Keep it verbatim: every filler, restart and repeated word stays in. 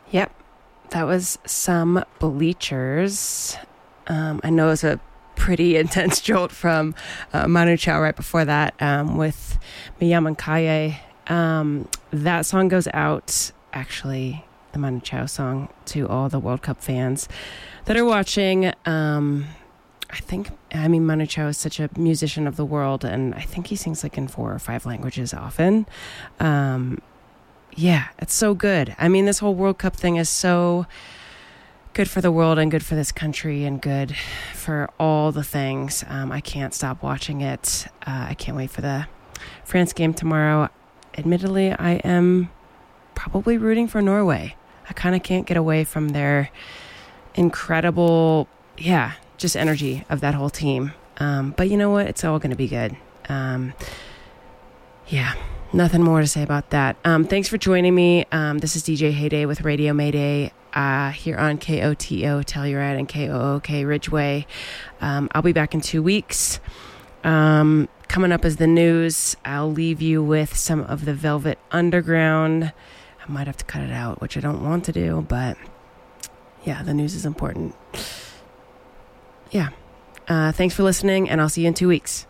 Yep, that was some Bleachers. Um, I know it was a pretty intense jolt from uh, Manu Chao right before that um, with Miyama Kaye. Um, that song goes out, actually, the Manu Chao song, to all the World Cup fans that are watching. Um, I think, I mean, Manu Chao is such a musician of the world, and I think he sings like in four or five languages often. Um, yeah, it's so good. I mean, this whole World Cup thing is so good for the world and good for this country and good for all the things. Um, I can't stop watching it. Uh, I can't wait for the France game tomorrow. Admittedly, I am probably rooting for Norway. I kind of can't get away from their incredible, yeah, just energy of that whole team. Um, but you know what? It's all going to be good. Um, yeah, nothing more to say about that. Um, thanks for joining me. Um, this is D J Heyday with Radio Mayday uh, here on K O T O Telluride and K O O K Ridgeway. Um, I'll be back in two weeks. Um, coming up is the news. I'll leave you with some of the Velvet Underground. I might have to cut it out, which I don't want to do, but yeah, the news is important. Yeah. Uh, thanks for listening, and I'll see you in two weeks.